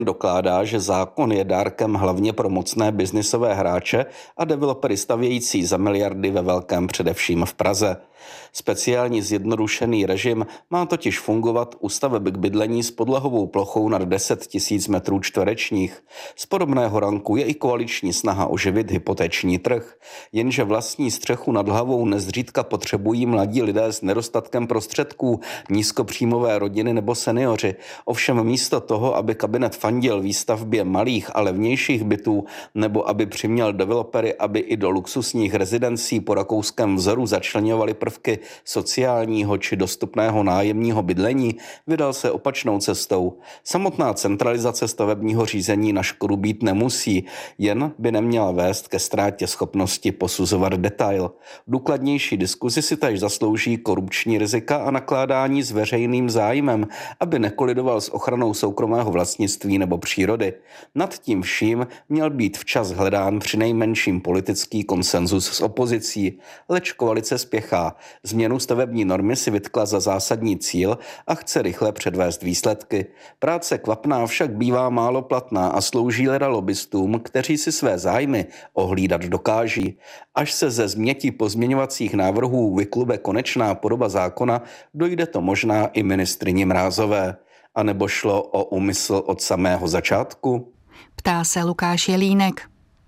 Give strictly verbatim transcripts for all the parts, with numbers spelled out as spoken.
Dokládá, že zákon je dárkem hlavně pro mocné biznisové hráče a developery stavějící za miliardy ve velkém, především v Praze. Speciální zjednodušený režim má totiž fungovat u staveb k bydlení s podlahovou plochou nad deset tisíc metrů čtverečních. Z podobného ranku je i koaliční snaha oživit hypoteční trh, jenže vlastní střechu nad hlavou nezřídka potřebují mladí lidé s nedostatkem prostředků, nízkopříjmové rodiny nebo seniori. Ovšem místo toho, aby kabinet fandil výstavbě malých a levnějších bytů nebo aby přiměl developery, aby i do luxusních rezidencí po rakouském vzoru začleňovali prvky sociálního či dostupného nájemního bydlení, vydal se opačnou cestou. Samotná centralizace stavebního řízení na škodu být nemusí, jen by neměla vést ke ztrátě schopnosti posuzovat detail. Důkladnější diskuzi si též zaslouží korupční rizika a nakládání s veřejným zájmem, aby nekolidoval s ochranou soukromého vlastnictví nebo přírody. Nad tím vším měl být včas hledán přinejmenším politický konsenzus s opozicí, leč koalice spěchá. Změnu stavební normy si vytkla za zásadní cíl a chce rychle předvést výsledky. Práce kvapná však bývá málo platná a slouží leda lobbystům, kteří si své zájmy ohlídat dokáží. Až se ze změti pozměňovacích návrhů vyklube konečná podoba zákona, dojde to možná i ministryni Mrázové. A nebo šlo o úmysl od samého začátku? Ptá se Lukáš Jelínek.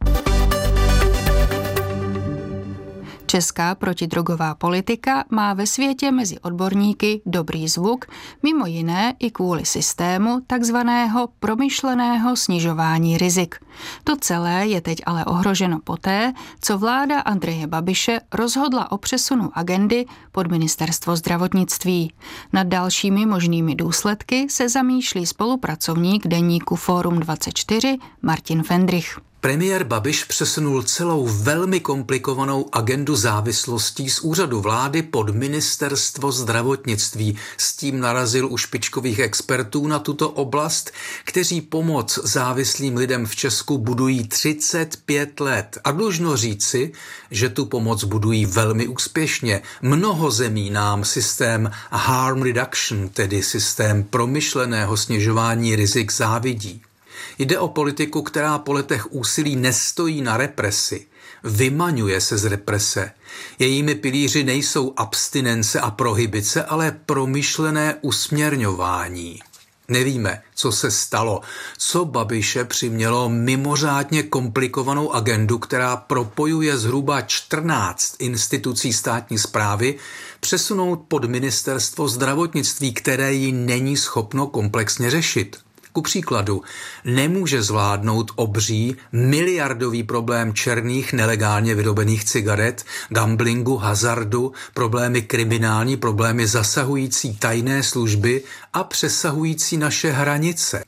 Česká protidrogová politika má ve světě mezi odborníky dobrý zvuk, mimo jiné i kvůli systému takzvaného promyšleného snižování rizik. To celé je teď ale ohroženo poté, co vláda Andreje Babiše rozhodla o přesunu agendy pod ministerstvo zdravotnictví. Nad dalšími možnými důsledky se zamýšlí spolupracovník deníku Fórum dvacet čtyři Martin Fendrich. Premiér Babiš přesunul celou velmi komplikovanou agendu závislostí z úřadu vlády pod ministerstvo zdravotnictví. S tím narazil u špičkových expertů na tuto oblast, kteří pomoc závislým lidem v Česku budují třicet pět let. A dlužno říci, že tu pomoc budují velmi úspěšně. Mnoho zemí nám systém harm reduction, tedy systém promyšleného snižování rizik, závidí. Jde o politiku, která po letech úsilí nestojí na represi, vymaňuje se z represe. Jejími pilíři nejsou abstinence a prohibice, ale promyšlené usměrňování. Nevíme, co se stalo, co Babiše přimělo mimořádně komplikovanou agendu, která propojuje zhruba čtrnáct institucí státní správy, přesunout pod ministerstvo zdravotnictví, které ji není schopno komplexně řešit. Ku příkladu, nemůže zvládnout obří miliardový problém černých nelegálně vyrobených cigaret, gamblingu, hazardu, problémy kriminální, problémy zasahující tajné služby a přesahující naše hranice.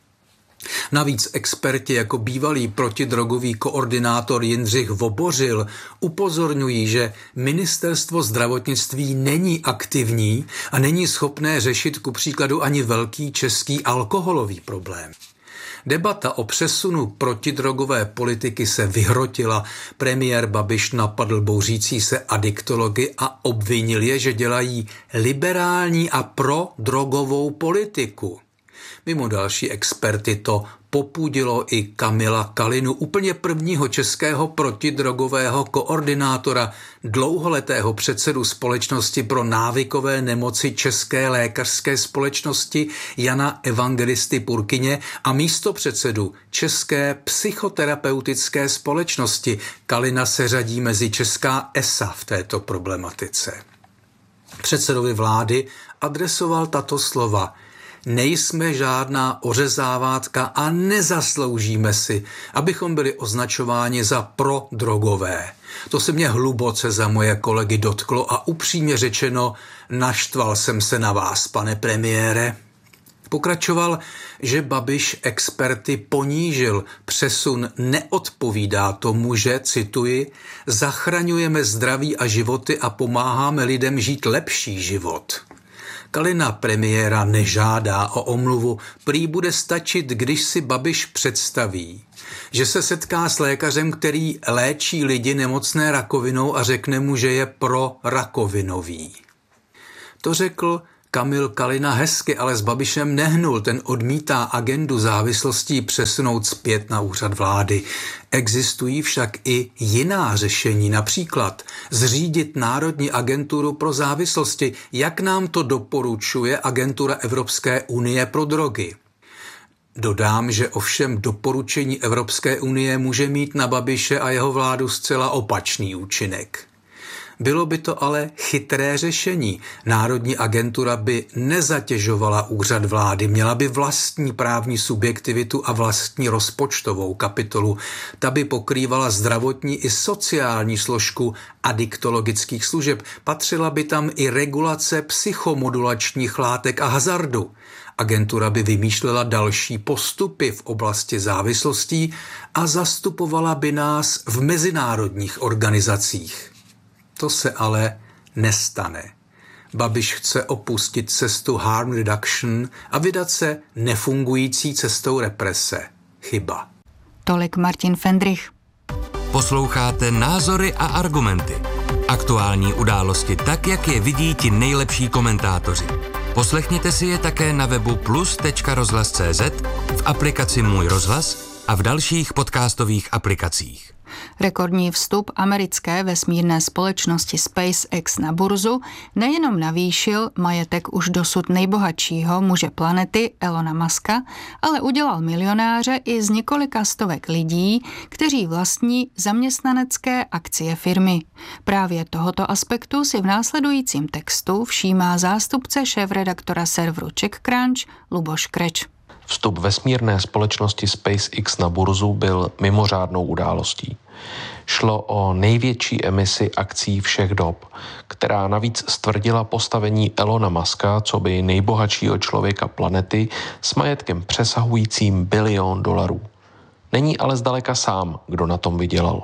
Navíc experti jako bývalý protidrogový koordinátor Jindřich Vobořil upozorňují, že ministerstvo zdravotnictví není aktivní a není schopné řešit ku příkladu ani velký český alkoholový problém. Debata o přesunu protidrogové politiky se vyhrotila. Premiér Babiš napadl bouřící se adiktology a obvinil je, že dělají liberální a prodrogovou politiku. Mimo další experty to popudilo i Kamila Kalinu, úplně prvního českého protidrogového koordinátora, dlouholetého předsedu Společnosti pro návykové nemoci České lékařské společnosti Jana Evangelisty Purkyně a místopředsedu České psychoterapeutické společnosti. Kalina se řadí mezi česká E S A v této problematice. Předsedovi vlády adresoval tato slova: nejsme žádná ořezávátka a nezasloužíme si, abychom byli označováni za prodrogové. To se mě hluboce za moje kolegy dotklo a upřímně řečeno, naštval jsem se na vás, pane premiére. Pokračoval, že Babiš experty ponížil. Přesun neodpovídá tomu, že, cituji, zachraňujeme zdraví a životy a pomáháme lidem žít lepší život. Kalina premiéra nežádá o omluvu, prý bude stačit, když si Babiš představí, že se setká s lékařem, který léčí lidi nemocné rakovinou a řekne mu, že je prorakovinový. To řekl Kamil Kalina hezky, ale s Babišem nehnul. Ten odmítá agendu závislostí přesunout zpět na úřad vlády. Existují však i jiná řešení, například zřídit Národní agenturu pro závislosti, jak nám to doporučuje Agentura Evropské unie pro drogy. Dodám, že ovšem doporučení Evropské unie může mít na Babiše a jeho vládu zcela opačný účinek. Bylo by to ale chytré řešení. Národní agentura by nezatěžovala úřad vlády, měla by vlastní právní subjektivitu a vlastní rozpočtovou kapitolu. Ta by pokrývala zdravotní i sociální složku adiktologických služeb. Patřila by tam i regulace psychomodulačních látek a hazardu. Agentura by vymýšlela další postupy v oblasti závislostí a zastupovala by nás v mezinárodních organizacích. To se ale nestane. Babiš chce opustit cestu harm reduction a vydat se nefungující cestou represe. Chyba. Tolik Martin Fendrich. Posloucháte Názory a argumenty. Aktuální události tak, jak je vidí ti nejlepší komentátoři. Poslechněte si je také na webu plus tečka rozhlas tečka cé zet, v aplikaci Můj rozhlas a v dalších podcastových aplikacích. Rekordní vstup americké vesmírné společnosti SpaceX na burzu nejenom navýšil majetek už dosud nejbohatšího muže planety Elona Muska, ale udělal milionáře i z několika stovek lidí, kteří vlastní zaměstnanecké akcie firmy. Právě tohoto aspektu si v následujícím textu všímá zástupce šéfredaktora serveru CzechCrunch Luboš Kreč. Vstup vesmírné společnosti SpaceX na burzu byl mimořádnou událostí. Šlo o největší emisi akcií všech dob, která navíc stvrdila postavení Elona Muska coby nejbohatšího člověka planety s majetkem přesahujícím bilion dolarů. Není ale zdaleka sám, kdo na tom vydělal.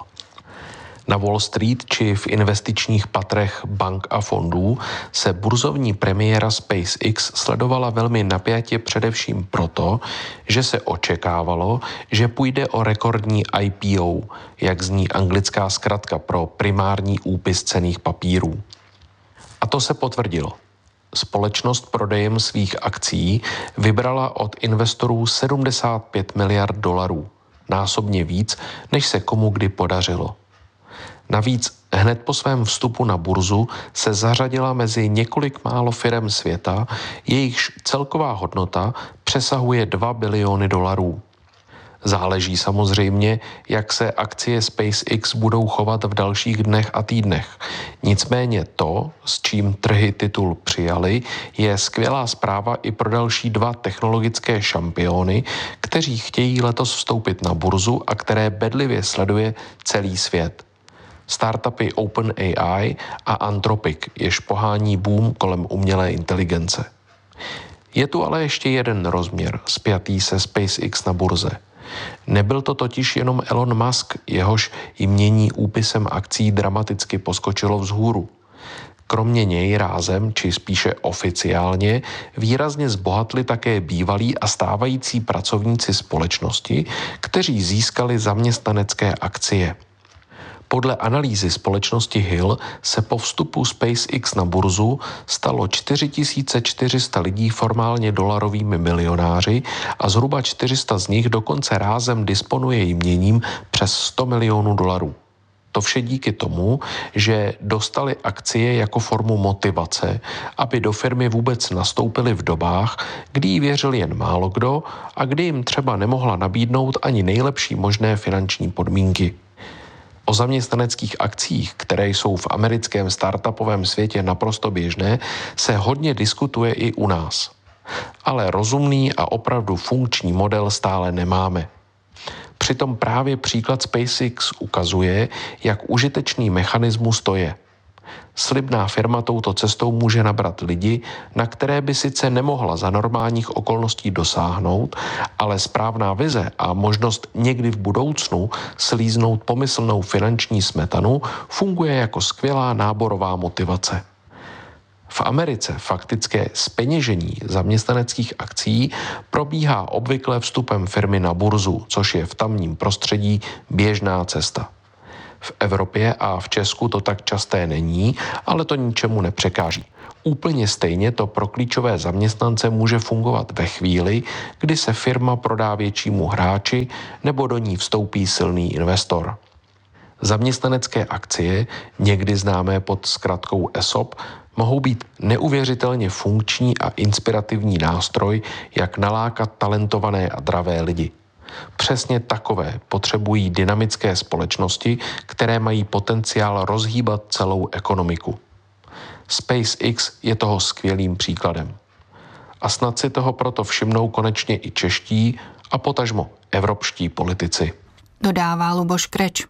Na Wall Street či v investičních patrech bank a fondů se burzovní premiéra SpaceX sledovala velmi napjatě především proto, že se očekávalo, že půjde o rekordní I P O, jak zní anglická zkratka pro primární úpis cenných papírů. A to se potvrdilo. Společnost prodejem svých akcií vybrala od investorů sedmdesát pět miliard dolarů, násobně víc, než se komu kdy podařilo. Navíc hned po svém vstupu na burzu se zařadila mezi několik málo firem světa, jejichž celková hodnota přesahuje dva biliony dolarů. Záleží samozřejmě, jak se akcie SpaceX budou chovat v dalších dnech a týdnech. Nicméně to, s čím trhy titul přijali, je skvělá zpráva i pro další dva technologické šampiony, kteří chtějí letos vstoupit na burzu a které bedlivě sleduje celý svět. Startupy OpenAI a Anthropic, jež pohání boom kolem umělé inteligence. Je tu ale ještě jeden rozměr spjatý se SpaceX na burze. Nebyl to totiž jenom Elon Musk, jehož jmění úpisem akcí dramaticky poskočilo vzhůru. Kromě něj rázem, či spíše oficiálně, výrazně zbohatli také bývalí a stávající pracovníci společnosti, kteří získali zaměstnanecké akcie. Podle analýzy společnosti Hill se po vstupu SpaceX na burzu stalo čtyři tisíce čtyři sta lidí formálně dolarovými milionáři a zhruba čtyři sta z nich dokonce rázem disponuje jměním přes sto milionů dolarů. To vše díky tomu, že dostali akcie jako formu motivace, aby do firmy vůbec nastoupili v dobách, kdy jí věřil jen málo kdo a kdy jim třeba nemohla nabídnout ani nejlepší možné finanční podmínky. O zaměstnaneckých akcích, které jsou v americkém startupovém světě naprosto běžné, se hodně diskutuje i u nás. Ale rozumný a opravdu funkční model stále nemáme. Přitom právě příklad SpaceX ukazuje, jak užitečný mechanismus to je. Slibná firma touto cestou může nabrat lidi, na které by sice nemohla za normálních okolností dosáhnout, ale správná vize a možnost někdy v budoucnu slíznout pomyslnou finanční smetanu funguje jako skvělá náborová motivace. V Americe faktické zpeněžení zaměstnaneckých akcií probíhá obvykle vstupem firmy na burzu, což je v tamním prostředí běžná cesta. V Evropě a v Česku to tak časté není, ale to ničemu nepřekáží. Úplně stejně to pro klíčové zaměstnance může fungovat ve chvíli, kdy se firma prodá většímu hráči nebo do ní vstoupí silný investor. Zaměstnanecké akcie, někdy známé pod zkratkou E S O P, mohou být neuvěřitelně funkční a inspirativní nástroj, jak nalákat talentované a dravé lidi. Přesně takové potřebují dynamické společnosti, které mají potenciál rozhýbat celou ekonomiku. SpaceX je toho skvělým příkladem. A snad si toho proto všimnou konečně i čeští a potažmo evropští politici. Dodává Luboš Kreč.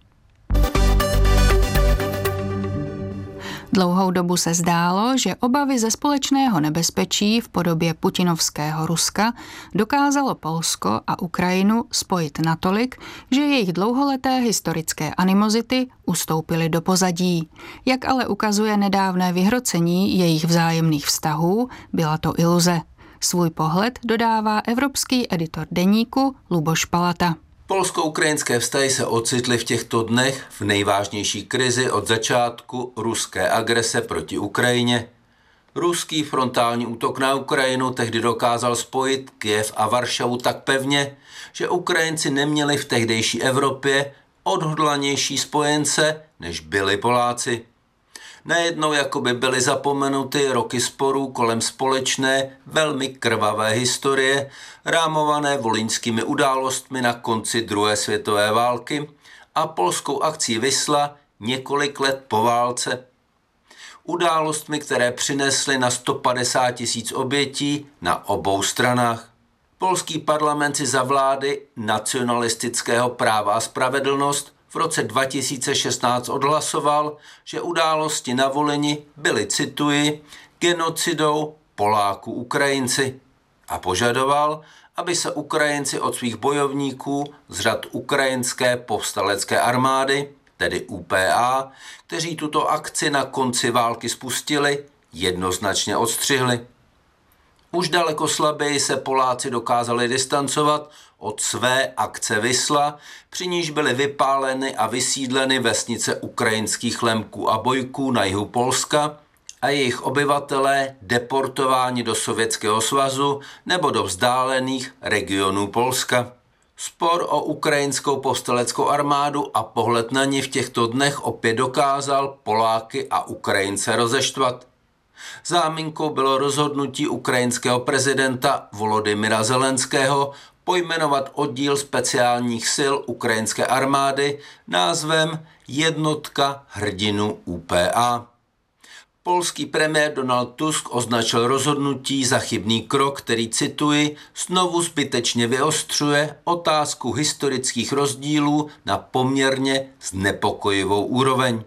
Dlouhou dobu se zdálo, že obavy ze společného nebezpečí v podobě putinovského Ruska dokázalo Polsko a Ukrajinu spojit natolik, že jejich dlouholeté historické animozity ustoupily do pozadí. Jak ale ukazuje nedávné vyhrocení jejich vzájemných vztahů, byla to iluze. Svůj pohled dodává evropský editor deníku Luboš Palata. Polsko-ukrajinské vztahy se ocitly v těchto dnech v nejvážnější krizi od začátku ruské agrese proti Ukrajině. Ruský frontální útok na Ukrajinu tehdy dokázal spojit Kyjev a Varšavu tak pevně, že Ukrajinci neměli v tehdejší Evropě odhodlanější spojence, než byli Poláci. Najednou jakoby byly zapomenuty roky sporů kolem společné, velmi krvavé historie, rámované volyňskými událostmi na konci druhé světové války a polskou akcí Wisla několik let po válce. Událostmi, které přinesly na sto padesát tisíc obětí na obou stranách. Polský parlament si za vlády nacionalistického Práva a spravedlnost v roce dva tisíce šestnáct odhlasoval, že události na Volyni byly, cituji, genocidou Poláků Ukrajinci a požadoval, aby se Ukrajinci od svých bojovníků z řad ukrajinské povstalecké armády, tedy U P A, kteří tuto akci na konci války spustili, jednoznačně odstřihli. Už daleko slaběji se Poláci dokázali distancovat od své akce Wisla, při níž byly vypáleny a vysídleny vesnice ukrajinských Lemků a Bojků na jihu Polska a jejich obyvatelé deportováni do Sovětského svazu nebo do vzdálených regionů Polska. Spor o ukrajinskou povstaleckou armádu a pohled na ní v těchto dnech opět dokázal Poláky a Ukrajince rozeštvat. Záminkou bylo rozhodnutí ukrajinského prezidenta Volodymyra Zelenského pojmenovat oddíl speciálních sil ukrajinské armády názvem Jednotka hrdinů U P A. Polský premiér Donald Tusk označil rozhodnutí za chybný krok, který, cituji, znovu zbytečně vyostřuje otázku historických rozdílů na poměrně znepokojivou úroveň.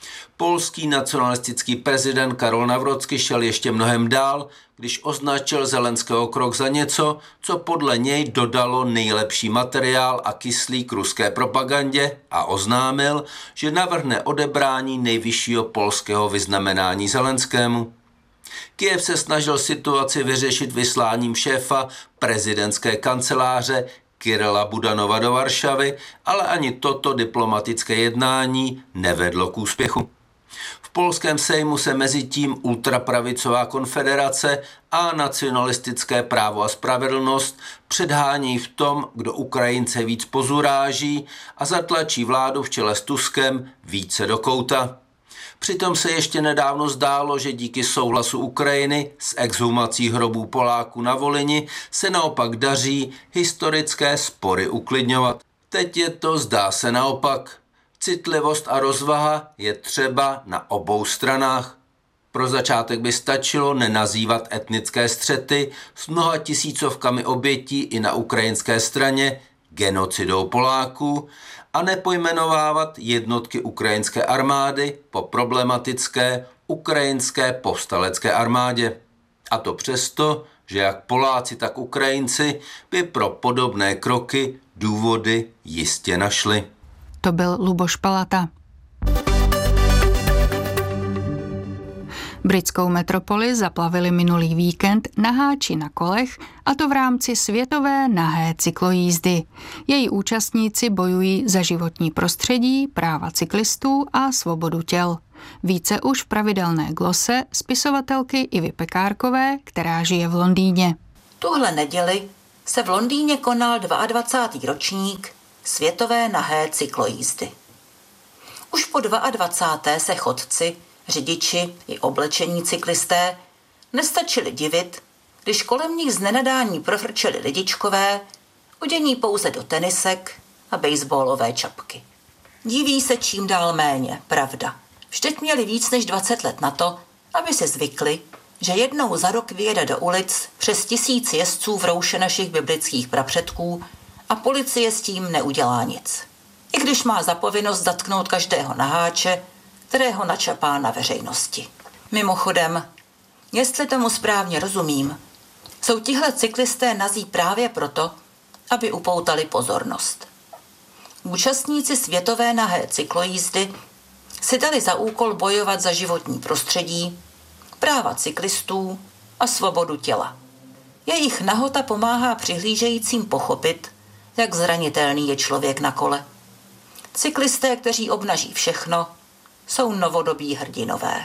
Polský nacionalistický prezident Karol Nawrocki šel ještě mnohem dál, když označil Zelenského krok za něco, co podle něj dodalo nejlepší materiál a kyslík ruské propagandě a oznámil, že navrhne odebrání nejvyššího polského vyznamenání Zelenskému. Kyjev se snažil situaci vyřešit vysláním šéfa prezidentské kanceláře Kirila Budanova do Varšavy, ale ani toto diplomatické jednání nevedlo k úspěchu. V polském sejmu se mezitím ultrapravicová konfederace a nacionalistické Právo a spravedlnost předhání v tom, kdo Ukrajince víc pozuráží a zatlačí vládu v čele s Tuskem více do kouta. Přitom se ještě nedávno zdálo, že díky souhlasu Ukrajiny s exhumací hrobů Poláků na Volyni se naopak daří historické spory uklidňovat. Teď je to, zdá se, naopak. Citlivost a rozvaha je třeba na obou stranách. Pro začátek by stačilo nenazývat etnické střety s mnoha tisícovkami obětí i na ukrajinské straně genocidou Poláků a nepojmenovávat jednotky ukrajinské armády po problematické ukrajinské povstalecké armádě. A to přesto, že jak Poláci, tak Ukrajinci by pro podobné kroky důvody jistě našli. To byl Luboš Palata. Britskou metropoli zaplavili minulý víkend naháči na kolech, a to v rámci světové nahé cyklojízdy. Její účastníci bojují za životní prostředí, práva cyklistů a svobodu těl. Více už v pravidelné glose spisovatelky Ivy Pekárkové, která žije v Londýně. Tuhle neděli se v Londýně konal dvacátý druhý ročník světové nahé cyklojízdy. Už po dvacáté druhé se chodci, řidiči i oblečení cyklisté nestačili divit, když kolem nich z nenadání profrčeli lidičkové, odění pouze do tenisek a baseballové čapky. Diví se čím dál méně, pravda. Vždyť měli víc než dvacet let na to, aby si zvykli, že jednou za rok vyjede do ulic přes tisíc jezdců v rouše našich biblických prapředků a policie s tím neudělá nic. I když má za povinnost zatknout každého naháče, kterého načapá na veřejnosti. Mimochodem, jestli tomu správně rozumím, jsou tihle cyklisté nazí právě proto, aby upoutali pozornost. Účastníci světové nahé cyklojízdy si dali za úkol bojovat za životní prostředí, práva cyklistů a svobodu těla. Jejich nahota pomáhá přihlížejícím pochopit, jak zranitelný je člověk na kole. Cyklisté, kteří obnaží všechno, jsou novodobí hrdinové.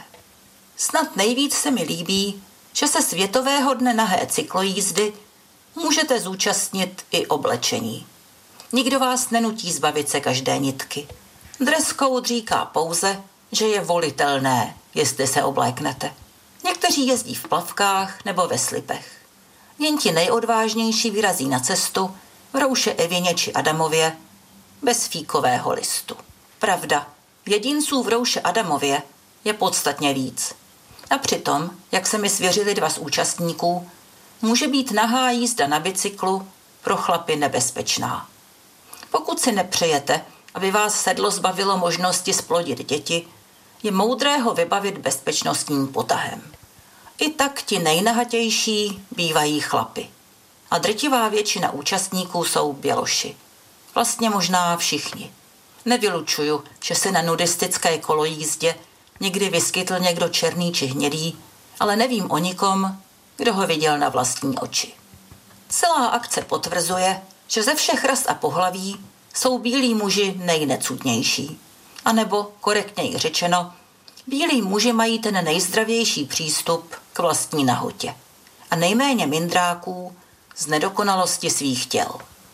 Snad nejvíc se mi líbí, že se světového dne nahé cyklojízdy můžete zúčastnit i oblečení. Nikdo vás nenutí zbavit se každé nitky. Dress code říká pouze, že je volitelné, jestli se obléknete. Někteří jezdí v plavkách nebo ve slipech. Jen ti nejodvážnější vyrazí na cestu v rouše Evině či Adamově bez fíkového listu. Pravda, jedinců v rouše Adamově je podstatně víc. A přitom, jak se mi svěřili dva z účastníků, může být nahá jízda na bicyklu pro chlapy nebezpečná. Pokud si nepřejete, aby vás sedlo zbavilo možnosti splodit děti, je moudré ho vybavit bezpečnostním potahem. I tak ti nejnahatější bývají chlapy. A drtivá většina účastníků jsou běloši. Vlastně možná všichni. Nevylučuju, že se na nudistické kolojízdě někdy vyskytl někdo černý či hnědý, ale nevím o nikom, kdo ho viděl na vlastní oči. Celá akce potvrzuje, že ze všech ras a pohlaví jsou bílí muži nejnecudnější. A nebo, korektněji řečeno, bílí muži mají ten nejzdravější přístup k vlastní nahotě a nejméně mindráků z nedokonalosti svých těl.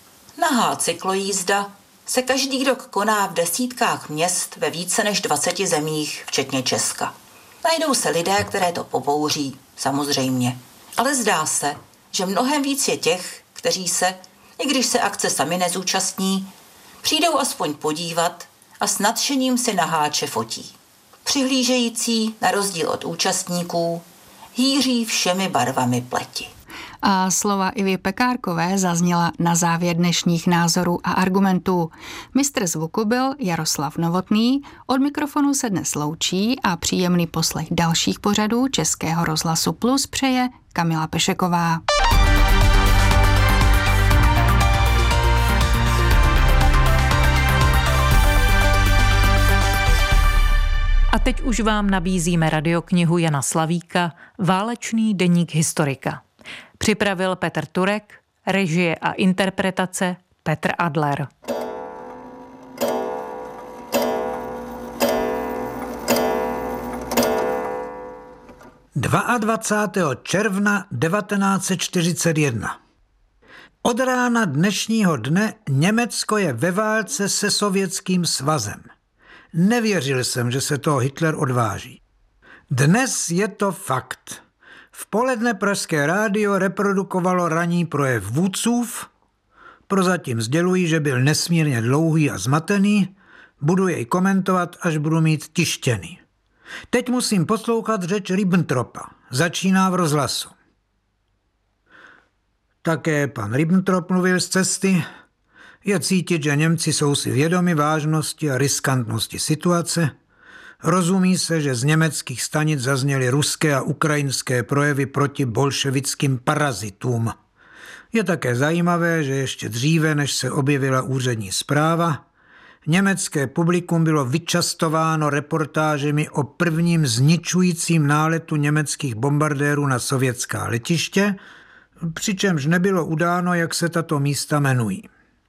Nahá cyklojízda se každý rok koná v desítkách měst ve více než dvaceti zemích, včetně Česka. Najdou se lidé, které to pobouří, samozřejmě, ale zdá se, že mnohem víc je těch, kteří se, i když se akce sami nezúčastní, přijdou aspoň podívat a s nadšením si naháče fotí. Přihlížející, na rozdíl od účastníků, hýří všemi barvami pleti. A slova Ivy Pekárkové zazněla na závěr dnešních názorů a argumentů. Mistr zvuku byl Jaroslav Novotný, od mikrofonu se dnes loučí a příjemný poslech dalších pořadů Českého rozhlasu Plus přeje Kamila Pešeková. A teď už vám nabízíme radioknihu Jana Slavíka Válečný deník historika. Připravil Petr Turek, režie a interpretace Petr Adler. dvacátého druhého června devatenáct set čtyřicet jedna. Od rána dnešního dne Německo je ve válce se Sovětským svazem. Nevěřil jsem, že se toho Hitler odváží. Dnes je to fakt. V poledne pražské rádio reprodukovalo ranní projev vůdcův. Prozatím sdělují, že byl nesmírně dlouhý a zmatený. Budu jej komentovat, až budu mít tištěný. Teď musím poslouchat řeč Ribbentropa. Začíná v rozhlasu. Také pan Ribbentrop mluvil z cesty. Je cítit, že Němci jsou si vědomi vážnosti a riskantnosti situace. Rozumí se, že z německých stanic zazněly ruské a ukrajinské projevy proti bolševickým parazitům. Je také zajímavé, že ještě dříve, než se objevila úřední zpráva, Německé publikum bylo vyčastováno reportážemi o prvním zničujícím náletu německých bombardérů na sovětská letiště, přičemž nebylo udáno, jak se tato místa jmenují.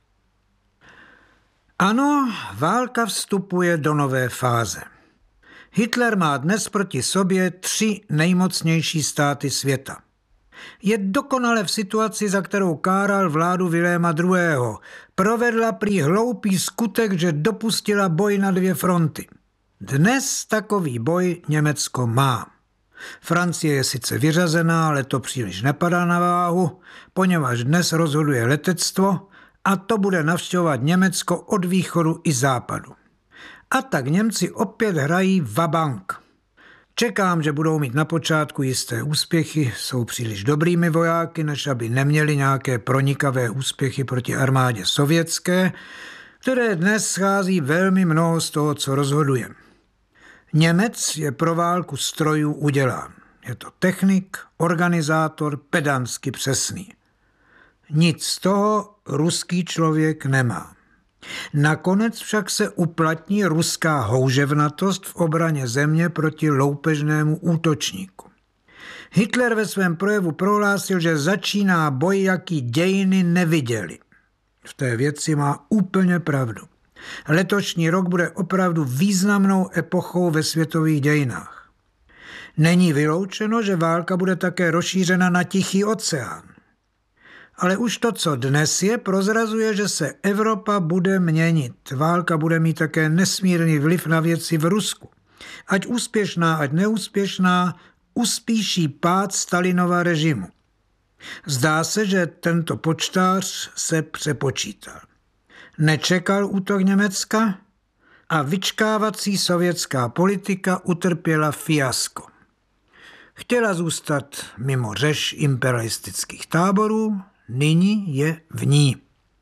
Ano, válka vstupuje do nové fáze. Hitler má dnes proti sobě tři nejmocnější státy světa. Je dokonale v situaci, za kterou káral vládu Viléma druhého. Provedla prý hloupý skutek, že dopustila boj na dvě fronty. Dnes takový boj Německo má. Francie je sice vyřazená, ale to příliš nepadá na váhu, poněvadž dnes rozhoduje letectvo a to bude navštěvovat Německo od východu i západu. A tak Němci opět hrají vabank. Čekám, že budou mít na počátku jisté úspěchy, jsou příliš dobrými vojáky, než aby neměli nějaké pronikavé úspěchy proti armádě sovětské, které dnes schází velmi mnoho z toho, co rozhoduje. Němec je pro válku strojů udělán. Je to technik, organizátor, pedantsky přesný. Nic z toho ruský člověk nemá. Nakonec však se uplatní ruská houževnatost v obraně země proti loupežnému útočníku. Hitler ve svém projevu prohlásil, že začíná boj, jaký dějiny neviděly. V té věci má úplně pravdu. Letošní rok bude opravdu významnou epochou ve světových dějinách. Není vyloučeno, že válka bude také rozšířena na Tichý oceán. Ale už to, co dnes je, prozrazuje, že se Evropa bude měnit. Válka bude mít také nesmírný vliv na věci v Rusku. Ať úspěšná, ať neúspěšná, uspíší pád Stalinova režimu. Zdá se, že tento počtář se přepočítal. Nečekal útok Německa a vyčkávací sovětská politika utrpěla fiasko. Chtěla zůstat mimo řeš imperialistických táborů, nyní je v ní.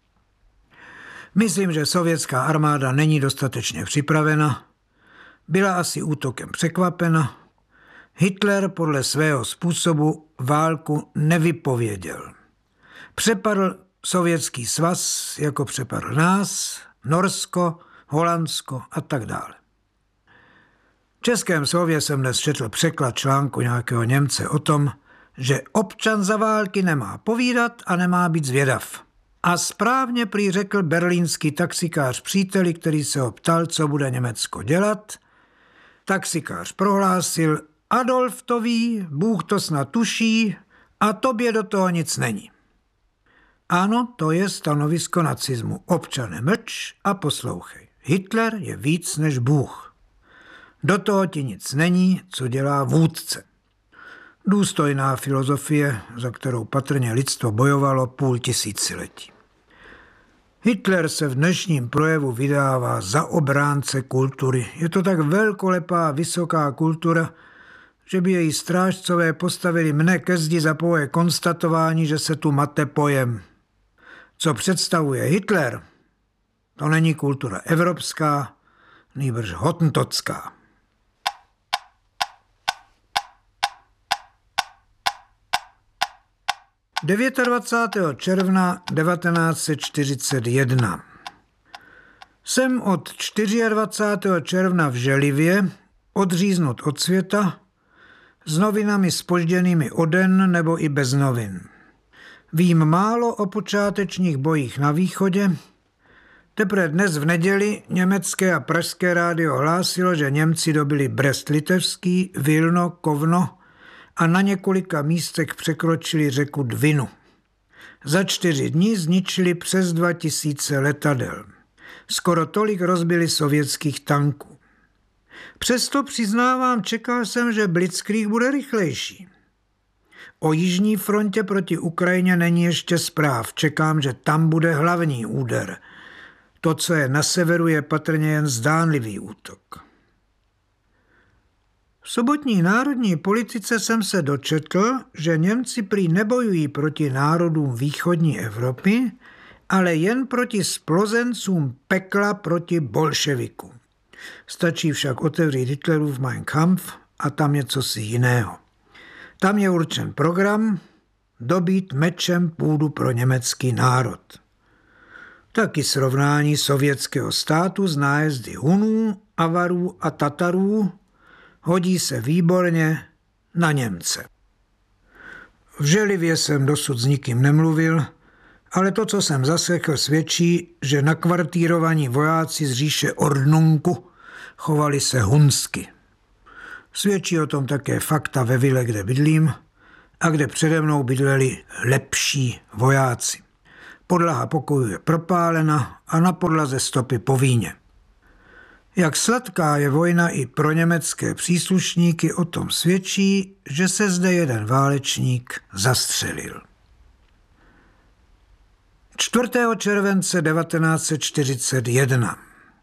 Myslím, že sovětská armáda není dostatečně připravena, byla asi útokem překvapena. Hitler podle svého způsobu válku nevypověděl. Přepadl Sovětský svaz, jako přepadl nás, Norsko, Holandsko a tak dále. V Českém slově jsem dnes četl překlad článku nějakého Němce o tom, že občan za války nemá povídat a nemá být zvědav. A správně prý řekl berlínský taxikář příteli, který se ho ptal, co bude Německo dělat. Taxikář prohlásil, Adolf to ví, Bůh to snad tuší a tobě do toho nic není. Ano, to je stanovisko nacismu. Občane, mlč a poslouchej. Hitler je víc než Bůh. Do toho ti nic není, co dělá vůdce. Důstojná filozofie, za kterou patrně lidstvo bojovalo půl tisíciletí. Hitler se v dnešním projevu vydává za obránce kultury. Je to tak velkolepá, vysoká kultura, že by její strážcové postavili mne ke zdi za pouhé konstatování, že se tu mate pojem. Co představuje Hitler, to není kultura evropská, nýbrž hottentotská. dvacátého devátého června devatenáct set čtyřicet jedna. Jsem od dvacátého čtvrtého června v Želivě, odříznut od světa, s novinami zpožděnými o den nebo i bez novin. Vím málo o počátečních bojích na východě. Teprve dnes v neděli německé a pražské rádio hlásilo, že Němci dobili Brest-Litevský, Vilno, Kovno a na několika místech překročili řeku Dvinu. Za čtyři dny zničili přes dva tisíce letadel. Skoro tolik rozbili sovětských tanků. Přesto přiznávám, čekal jsem, že blitzkrieg bude rychlejší. O jižní frontě proti Ukrajině není ještě zpráv. Čekám, že tam bude hlavní úder. To, co je na severu, je patrně jen zdánlivý útok. V sobotní národní politice jsem se dočetl, že Němci prý nebojují proti národům východní Evropy, ale jen proti splozencům pekla proti bolševikům. Stačí však otevřít Hitlerův Mein Kampf a tam je cosi jiného. Tam je určen program dobít mečem půdu pro německý národ. taky srovnání sovětského státu s nájezdy Hunů, Avarů a Tatarů hodí se výborně na Němce. Vželivě jsem dosud s nikým nemluvil, ale to, co jsem zaslechl, svědčí, že nakvartírovaní vojáci z říše Ordnunku chovali se hunsky. Svědčí o tom také fakta ve vile, kde bydlím a kde přede mnou bydleli lepší vojáci. Podlaha pokoju je propálena a na podlaze stopy po víně. Jak sladká je vojna i pro německé příslušníky, o tom svědčí, že se zde jeden válečník zastřelil. čtvrtého července devatenáct set čtyřicet jedna.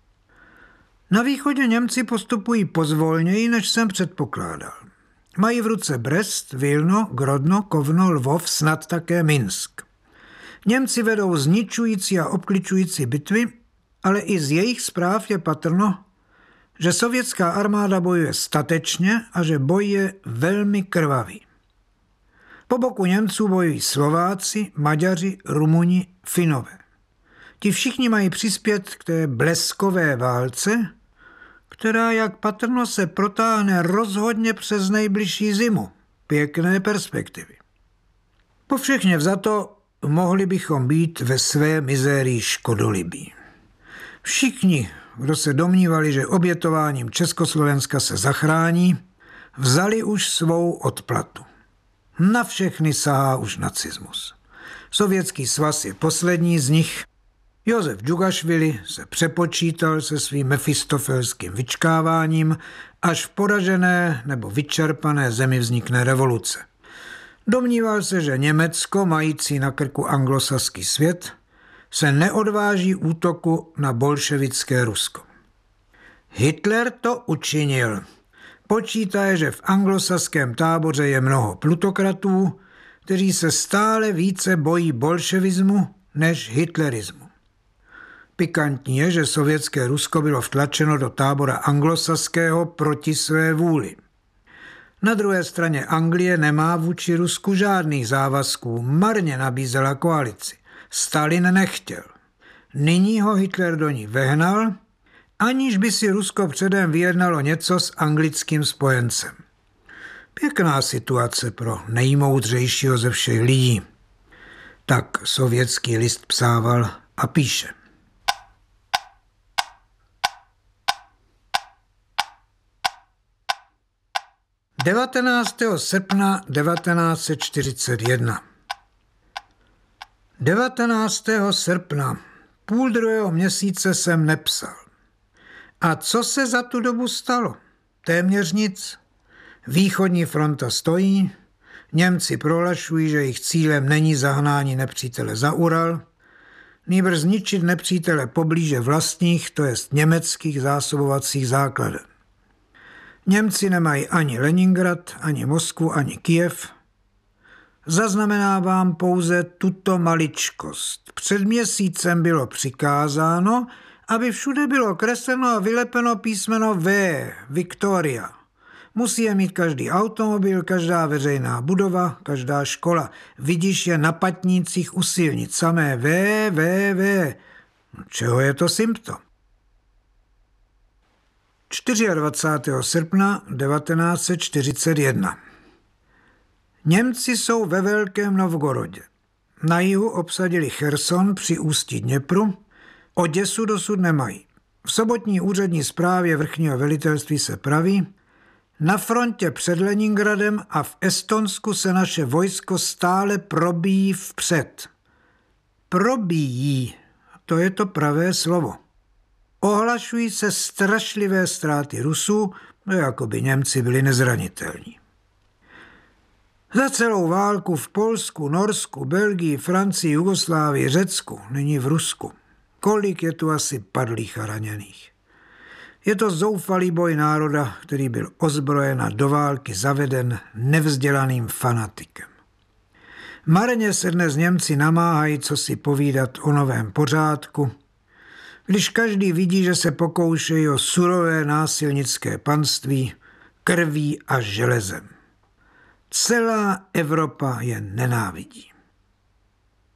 Na východě Němci postupují pozvolněji, než jsem předpokládal. Mají v ruce Brest, Vilno, Grodno, Kovno, Lvov, snad také Minsk. Němci vedou zničující a obkličující bitvy, ale i z jejich zpráv je patrno, že sovětská armáda bojuje statečně a že boj je velmi krvavý. Po boku Němců bojují Slováci, Maďaři, Rumuni, Finové. Ti všichni mají přispět k té bleskové válce, která, jak patrno, se protáhne rozhodně přes nejbližší zimu. Pěkné perspektivy. Po všechně vzato mohli bychom být ve své mizérii škodolibí. Všichni, kdo se domnívali, že obětováním Československa se zachrání, vzali už svou odplatu. Na všechny sahá už nacismus. Sovětský svaz je poslední z nich. Josef Džugašvili se přepočítal se svým mefistofelským vyčkáváním, až v poražené nebo vyčerpané zemi vznikne revoluce. Domníval se, že Německo, mající na krku anglosaský svět, se neodváží útoku na bolševické Rusko. Hitler to učinil. Počítá, že v anglosaském táboře je mnoho plutokratů, kteří se stále více bojí bolševismu než hitlerismu. Pikantní je, že sovětské Rusko bylo vtlačeno do tábora anglosaského proti své vůli. Na druhé straně Anglie nemá vůči Rusku žádných závazků, marně nabízela koalici. Stalin nechtěl. Nyní ho Hitler do ní vehnal, aniž by si Rusko předem vyjednalo něco s anglickým spojencem. Pěkná situace pro nejmoudřejšího ze všech lidí. Tak sovětský list psával a píše. devatenáctého srpna devatenáct set čtyřicet jedna. devatenáctého srpna, půl druhého měsíce jsem nepsal. A co se za tu dobu stalo? Téměř nic. Východní fronta stojí, Němci prohlašují, že jejich cílem není zahnání nepřítele za Ural, nýbrž zničit nepřítele poblíže vlastních, to jest německých zásobovacích základen. Němci nemají ani Leningrad, ani Moskvu, ani Kyjev. Zaznamenávám pouze tuto maličkost. Před měsícem bylo přikázáno, aby všude bylo kresleno a vylepeno písmeno V, Victoria. Musí je mít každý automobil, každá veřejná budova, každá škola. Vidíš je na patnících u silnic, samé V, V, V. Čeho je to symptom? dvacátého čtvrtého srpna devatenáct set čtyřicet jedna. Němci jsou ve Velkém Novgorodě. Na jihu obsadili Cherson při ústí Dněpru, Oděsu dosud nemají. V sobotní úřední zprávě vrchního velitelství se praví, na frontě před Leningradem a v Estonsku se naše vojsko stále probíjí vpřed. Probíjí, to je to pravé slovo. Ohlašují se strašlivé ztráty Rusů, jako by Němci byli nezranitelní. Za celou válku v Polsku, Norsku, Belgii, Francii, Jugoslávii, Řecku, nyní v Rusku. Kolik je tu asi padlých a raněných? Je to zoufalý boj národa, který byl ozbrojen a do války zaveden nevzdělaným fanatikem. Marně se dnes Němci namáhají, co si povídat o novém pořádku, když každý vidí, že se pokoušejí o surové násilnické panství krví a železem. Celá Evropa je nenávidí.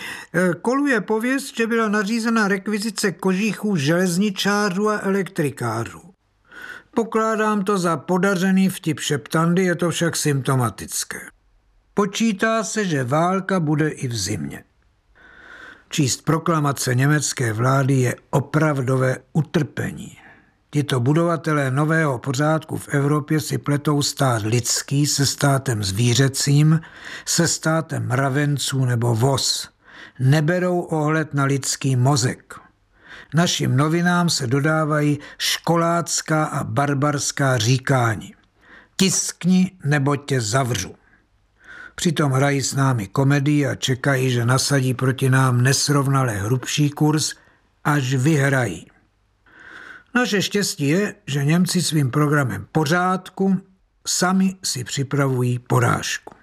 Koluje pověst, že byla nařízena rekvizice kožichů železničářů a elektrikářů. Pokládám to za podařený vtip šeptandy, je to však symptomatické. Počítá se, že válka bude i v zimě. Číst proklamace německé vlády je opravdové utrpení. Tito budovatelé nového pořádku v Evropě si pletou stát lidský se státem zvířecím, se státem mravenců nebo voz. Neberou ohled na lidský mozek. Našim novinám se dodávají školácká a barbarská říkání. Tiskni, nebo tě zavřu. Přitom hrají s námi komedii a čekají, že nasadí proti nám nesrovnale hrubší kurz, až vyhrají. Naše štěstí je, že Němci svým programem pořádku sami si připravují porážku.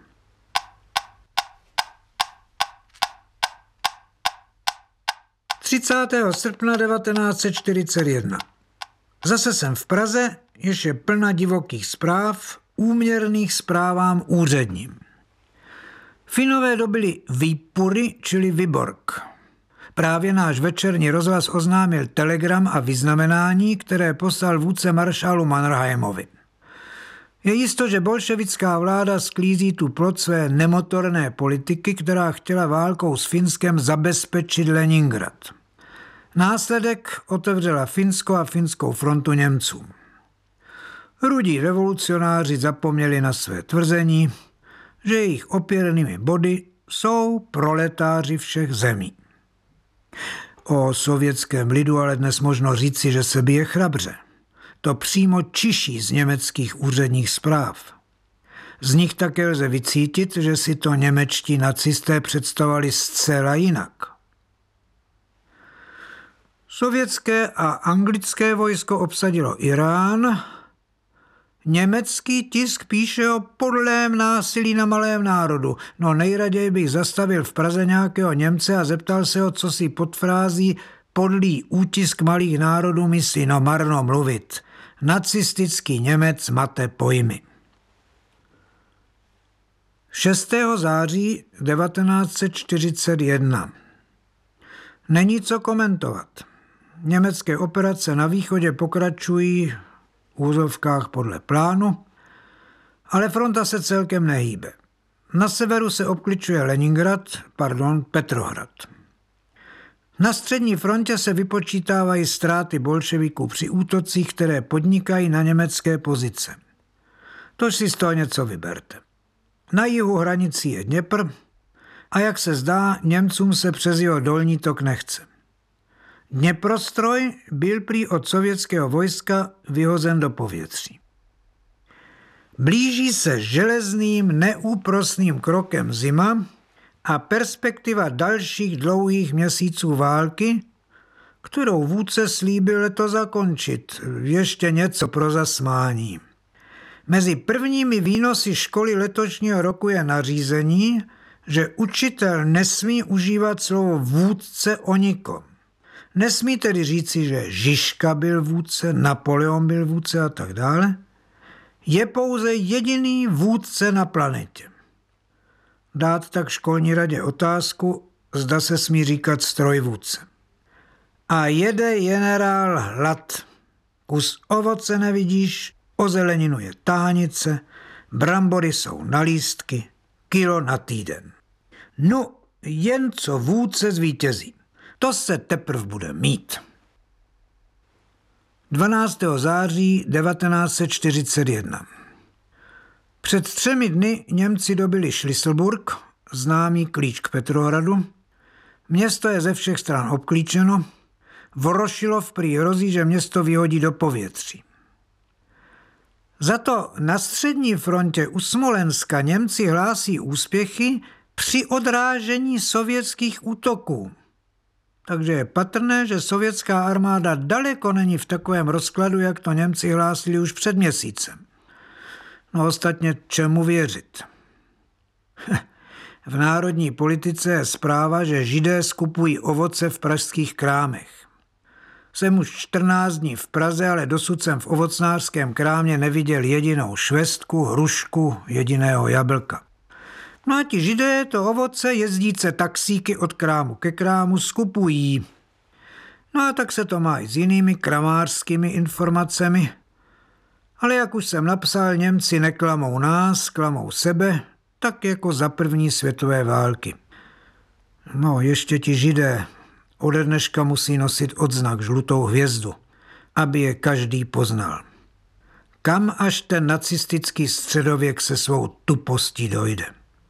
třicátého srpna devatenáct set čtyřicet jedna. Zase jsem v Praze, jež je plna divokých zpráv, úměrných zprávám úředním. Finové dobili výpury, čili Vyborg. Právě náš večerní rozhlas oznámil telegram a vyznamenání, které poslal vůdce maršálu Mannerheimovi. Je jisto, že bolševická vláda sklízí tu plod své nemotorné politiky, která chtěla válkou s Finskem zabezpečit Leningrad. Následek otevřela Finsko a finskou frontu Němcům. Rudí revolucionáři zapomněli na své tvrzení, že jejich opěrnými body jsou proletáři všech zemí. O sovětském lidu ale dnes možno říci, že se bije chrabře. To přímo čiší z německých úředních zpráv. Z nich také lze vycítit, že si to němečtí nacisté představovali zcela jinak. Sovětské a anglické vojsko obsadilo Irán. Německý tisk píše o podlém násilí na malém národu. No nejraději bych zastavil v Praze nějakého Němce a zeptal se ho, co si pod frází podlý útisk malých národů myslí, no marno mluvit. Nacistický Němec mate pojmy. šestého září devatenáct set čtyřicet jedna. Není co komentovat. Německé operace na východě pokračují v úzovkách podle plánu, ale fronta se celkem nehýbe. Na severu se obkličuje Leningrad, pardon, Petrohrad. Na střední frontě se vypočítávají ztráty bolševiků při útocích, které podnikají na německé pozice. Tož si z toho něco vyberte. Na jihu hranicí je Dněpr a jak se zdá, Němcům se přes jeho dolní tok nechce. Dněprostroj byl prý od sovětského vojska vyhozen do povětří. Blíží se železným neúprosným krokem zima a perspektiva dalších dlouhých měsíců války, kterou vůdce slíbil letos zakončit, ještě něco pro zasmání. Mezi prvními výnosy školy letošního roku je nařízení, že učitel nesmí užívat slovo vůdce o nikom. Nesmí tedy říci, že Žižka byl vůdce, Napoleon byl vůdce a tak dále. Je pouze jediný vůdce na planetě. Dát tak školní radě otázku, zda se smí říkat strojvůdce. A jede generál hlad. Kus ovoce nevidíš, o zeleninu je tánice, brambory jsou na lístky, kilo na týden. No, jen co vůdce zvítězí. To se teprv bude mít. dvanáctého září devatenáct set čtyřicet jedna. Před třemi dny Němci dobili Šlisselburg, známý klíč k Petrohradu. Město je ze všech stran obklíčeno. Vorošilov prý hrozí, že město vyhodí do povětří. Za to na střední frontě u Smolenska Němci hlásí úspěchy při odrážení sovětských útoků. Takže je patrné, že sovětská armáda daleko není v takovém rozkladu, jak to Němci hlásili už před měsícem. No ostatně čemu věřit? V národní politice je zpráva, že Židé skupují ovoce v pražských krámech. Jsem už čtrnáct dní v Praze, ale dosud jsem v ovocnářském krámě neviděl jedinou švestku, hrušku, jediného jablka. No a ti Židé to ovoce jezdíce taxíky od krámu ke krámu skupují. No a tak se to má i s jinými kramářskými informacemi. Ale jak už jsem napsal, Němci neklamou nás, klamou sebe, tak jako za první světové války. No, ještě ti Židé ode dneška musí nosit odznak žlutou hvězdu, aby je každý poznal. Kam až ten nacistický středověk se svou tupostí dojde?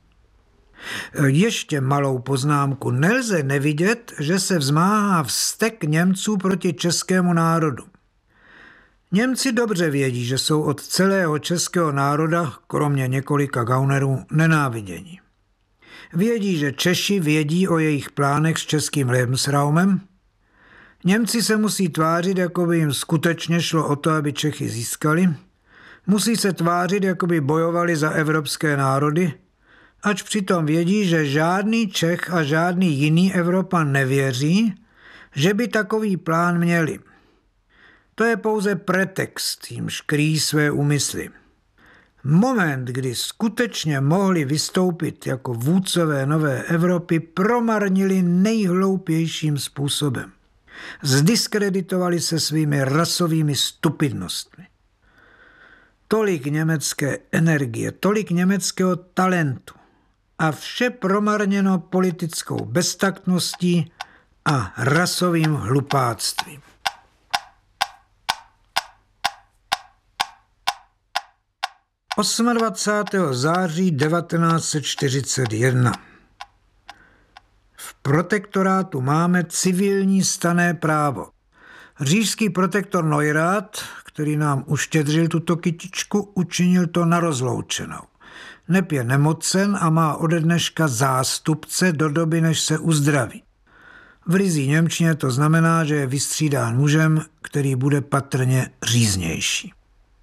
Ještě malou poznámku. Nelze nevidět, že se vzmáhá vztek Němců proti českému národu. Němci dobře vědí, že jsou od celého českého národa, kromě několika gaunerů, nenáviděni. Vědí, že Češi vědí o jejich plánech s českým Lebensraumem. Němci se musí tvářit, jako by jim skutečně šlo o to, aby Čechy získali. Musí se tvářit, jako by bojovali za evropské národy, ač přitom vědí, že žádný Čech a žádný jiný Evropan nevěří, že by takový plán měli. To je pouze pretext, jímž kryjí své úmysly. Moment, kdy skutečně mohli vystoupit jako vůdcové nové Evropy, promarnili nejhloupějším způsobem. Zdiskreditovali se svými rasovými stupidnostmi. Tolik německé energie, tolik německého talentu a vše promarněno politickou beztaktností a rasovým hlupáctvím. dvacátého osmého září devatenáct set čtyřicet jedna. V protektorátu máme civilní stanné právo. Říšský protektor Neurath, který nám uštědřil tuto kytičku, učinil to na rozloučenou. Neb je nemocen a má ode dneška zástupce do doby, než se uzdraví. V ryzí němčině to znamená, že je vystřídán mužem, který bude patrně říznější.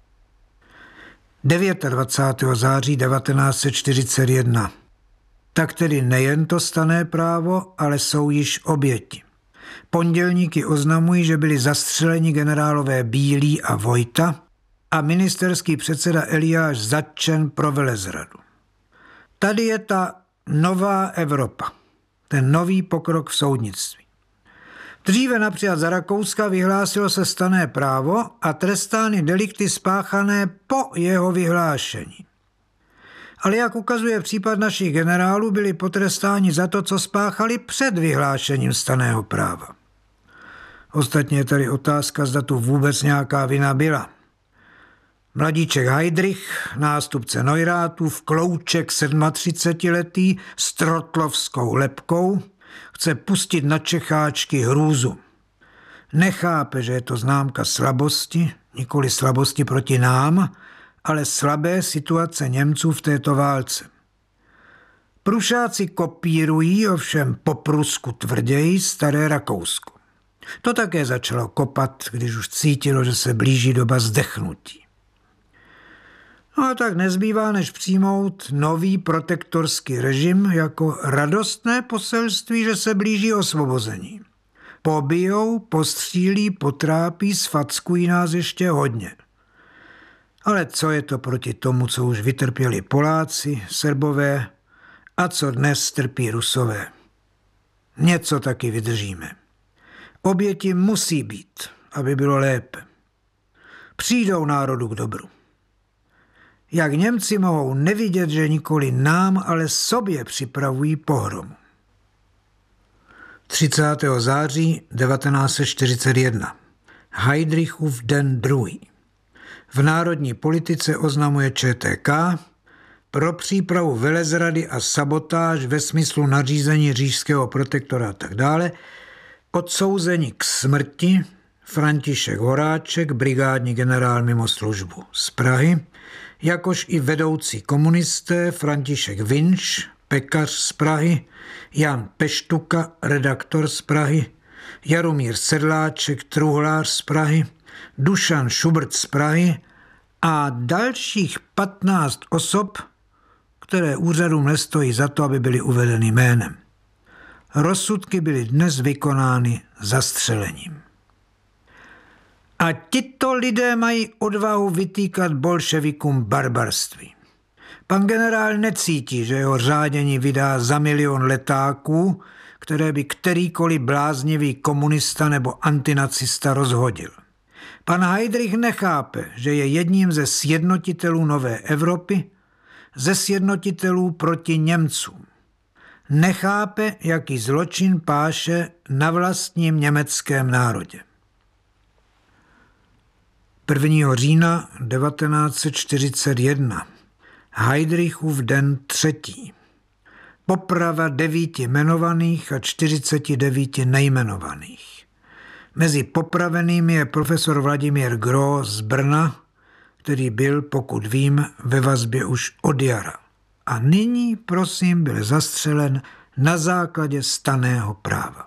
dvacátého devátého září devatenáct set čtyřicet jedna. Tak tedy nejen to stanné právo, ale jsou již oběti. Pondělníky oznamují, že byli zastřeleni generálové Bílý a Vojta a ministerský předseda Eliáš zatčen pro velezradu. Tady je ta nová Evropa, ten nový pokrok v soudnictví. Dříve například za Rakouska vyhlásilo se stanné právo a trestány delikty spáchané po jeho vyhlášení. Ale jak ukazuje případ našich generálů, byli potrestáni za to, co spáchali před vyhlášením stanného práva. Ostatně je tady otázka, zda tu vůbec nějaká vina byla. Mladíček Heydrich, nástupce Neurathův, klouček třicetisedmiletý s trotlovskou lebkou, chce pustit na Čecháčky hrůzu. Nechápe, že je to známka slabosti, nikoli slabosti proti nám, ale slabé situace Němců v této válce. Prušáci kopírují, ovšem po Prusku tvrději, staré Rakousko. To také začalo kopat, když už cítilo, že se blíží doba zdechnutí. No a tak nezbývá, než přijmout nový protektorský režim jako radostné poselství, že se blíží osvobození. Pobijou, postřílí, potrápí, sfackují nás ještě hodně. Ale co je to proti tomu, co už vytrpěli Poláci, Srbové a co dnes trpí Rusové? Něco taky vydržíme. Oběti musí být, aby bylo lépe. Přijdou národu k dobru. Jak Němci mohou nevidět, že nikoli nám, ale sobě připravují pohromu. třicátého září devatenáct set čtyřicet jedna. Heydrichův den druhý. V národní politice oznamuje ČTK pro přípravu velezrady a sabotáž ve smyslu nařízení říšského protektora a tak dále odsouzení k smrti František Horáček, brigádní generál mimo službu z Prahy, jakož i vedoucí komunisté František Vinč, pekař z Prahy, Jan Peštuka, redaktor z Prahy, Jaromír Sedláček, truhlář z Prahy, Dušan Šubrt z Prahy a dalších patnáct osob, které úřadům nestojí za to, aby byly uvedeny jménem. Rozsudky byly dnes vykonány zastřelením. A tito lidé mají odvahu vytýkat bolševikům barbarství. Pan generál necítí, že jeho řádění vydá za milion letáků, které by kterýkoliv bláznivý komunista nebo antinacista rozhodil. Pan Heydrich nechápe, že je jedním ze sjednotitelů nové Evropy, ze sjednotitelů proti Němcům. Nechápe, jaký zločin páše na vlastním německém národě. prvního října devatenáct set čtyřicet jedna. Heydrichův den třetí. Poprava devíti jmenovaných a čtyřiceti devíti nejmenovaných. Mezi popravenými je profesor Vladimír Gros z Brna, který byl, pokud vím, ve vazbě už od jara. A nyní, prosím, byl zastřelen na základě stanného práva.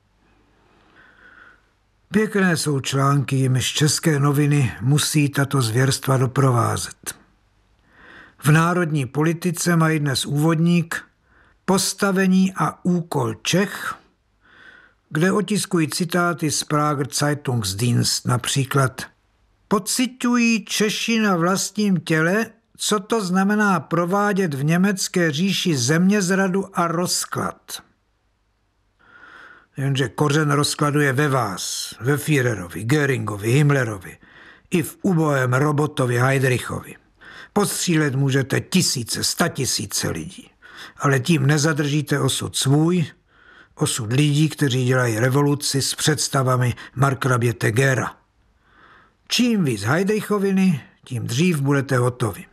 Pěkné jsou články, jimiž české noviny musí tato zvěrstva doprovázet. V národní politice mají dnes úvodník Postavení a úkol Čech, kde otiskují citáty z Prager Zeitungsdienst, například pociťují Češi na vlastním těle, co to znamená provádět v německé říši zemězradu a rozklad. Jenže kořen rozkladu je ve vás, ve Führerovi, Göringovi, Himmlerovi i v ubohém robotovi Heydrichovi. Postřílet můžete tisíce, statisíce lidí, ale tím nezadržíte osud svůj, osud lidí, kteří dělají revoluci s představami markrabě Tegera. Čím víc Heydrichoviny, tím dřív budete hotovi.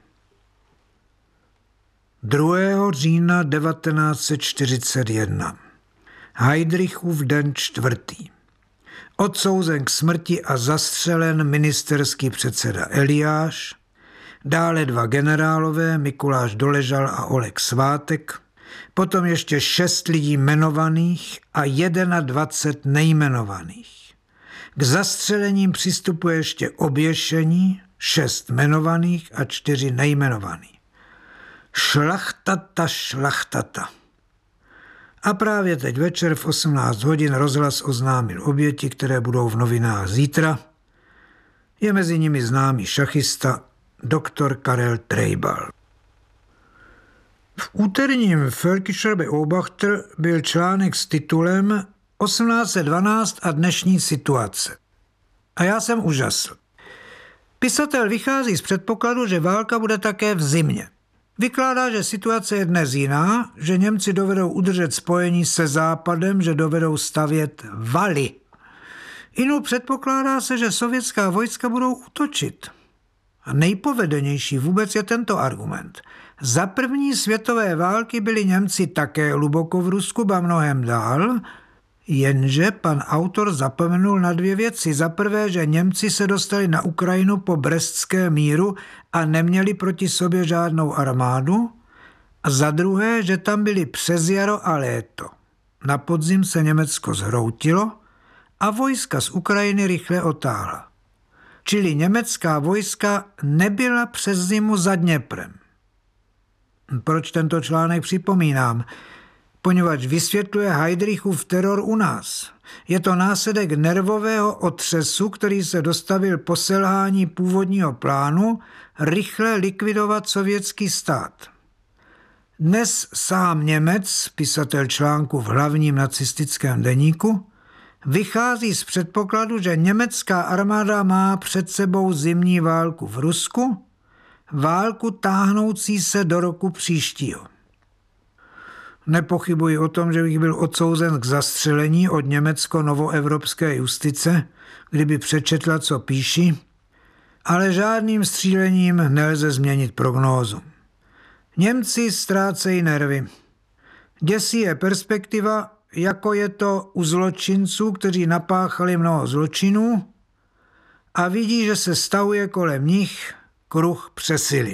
druhého října devatenáct set čtyřicet jedna. Heydrichův den čtvrtý. Odsouzen k smrti a zastřelen ministerský předseda Eliáš, dále dva generálové, Mikuláš Doležal a Oleg Svátek, potom ještě šest lidí jmenovaných a dvacet jedna nejmenovaných. K zastřelením přistupuje ještě oběšení, šest jmenovaných a čtyři nejmenovaných. Šlachtata, šlachtata. A právě teď večer v osmnáct hodin rozhlas oznámil oběti, které budou v novinách zítra. Je mezi nimi známý šachista doktor Karel Trejbal. V úterním Völkischer Beobachter byl článek s titulem osmnáct set dvanáct a dnešní situace. A já jsem úžasl. Pisatel vychází z předpokladu, že válka bude také v zimě. Vykládá, že situace je dnes jiná, že Němci dovedou udržet spojení se Západem, že dovedou stavět valy. Jinou předpokládá se, že sovětská vojska budou útočit. A nejpovedenější vůbec je tento argument. Za první světové války byli Němci také hluboko v Rusku, ba mnohem dál, jenže pan autor zapomenul na dvě věci. Za prvé, že Němci se dostali na Ukrajinu po Brestském míru a neměli proti sobě žádnou armádu. A za druhé, že tam byli přes jaro a léto. Na podzim se Německo zhroutilo a vojska z Ukrajiny rychle otáhla. Čili německá vojska nebyla přes zimu za Dněprem. Proč tento článek připomínám? Poněvadž vysvětluje Heydrichův teror u nás. Je to následek nervového otřesu, který se dostavil po selhání původního plánu rychle likvidovat sovětský stát. Dnes sám Němec, pisatel článku v hlavním nacistickém deníku, vychází z předpokladu, že německá armáda má před sebou zimní válku v Rusku, válku táhnoucí se do roku příštího. Nepochybuji o tom, že bych byl odsouzen k zastřelení od německo-novoevropské justice, kdyby přečetla, co píši, ale žádným střílením nelze změnit prognózu. Němci ztrácejí nervy. Děsí je perspektiva, jako je to u zločinců, kteří napáchali mnoho zločinů a vidí, že se stavuje kolem nich kruh přesily.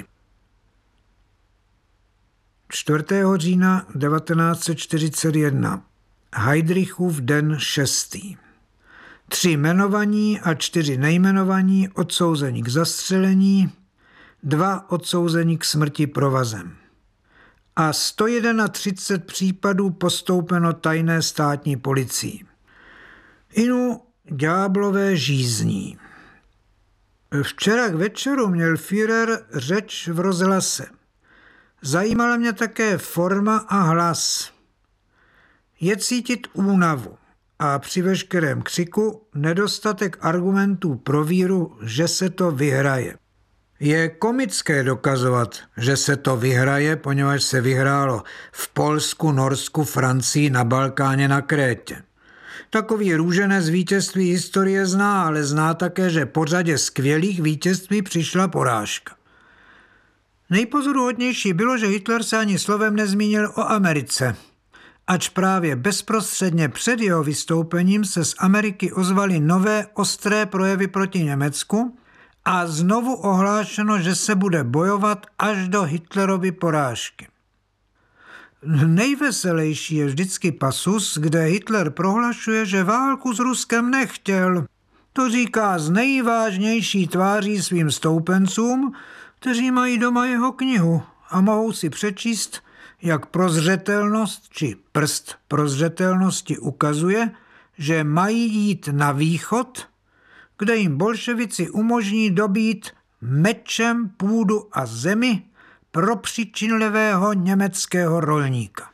čtvrtého října devatenáct set čtyřicet jedna. Heydrichův den šestý. Tři jmenovaní a čtyři nejmenovaní odsouzení k zastřelení, dva odsouzení k smrti provazem. A sto třicet jedna případů postoupeno tajné státní policii. Inu ďáblové žízní. Včera k večeru měl Führer řeč v rozhlase. Zajímala mě také forma a hlas. Je cítit únavu a při veškerém křiku nedostatek argumentů pro víru, že se to vyhraje. Je komické dokazovat, že se to vyhraje, poněvadž se vyhrálo v Polsku, Norsku, Francii, na Balkáně, na Krétě. Takový růženec vítězství historie zná, ale zná také, že po řadě skvělých vítězství přišla porážka. Nejpozoruhodnější bylo, že Hitler se ani slovem nezmínil o Americe, ač právě bezprostředně před jeho vystoupením se z Ameriky ozvaly nové ostré projevy proti Německu a znovu ohlášeno, že se bude bojovat až do Hitlerovy porážky. Nejveselější je vždycky pasus, kde Hitler prohlašuje, že válku s Ruskem nechtěl. To říká z nejvážnější tváří svým stoupencům, kteří mají doma jeho knihu a mohou si přečíst, jak prozřetelnost či prst prozřetelnosti ukazuje, že mají jít na východ, kde jim bolševici umožní dobít mečem půdu a zemi pro přičinlivého německého rolníka.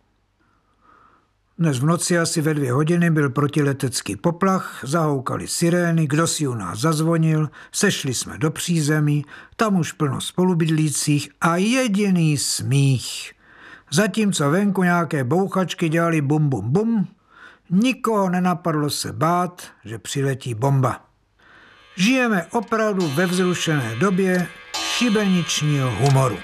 Dnes v noci asi ve dvě hodiny byl protiletecký poplach, zahoukaly sirény, kdo si u nás zazvonil, sešli jsme do přízemí, tam už plno spolubydlících a jediný smích. Zatímco venku nějaké bouchačky dělali bum bum bum, nikoho nenapadlo se bát, že přiletí bomba. Žijeme opravdu ve vzrušené době šibeničního humoru.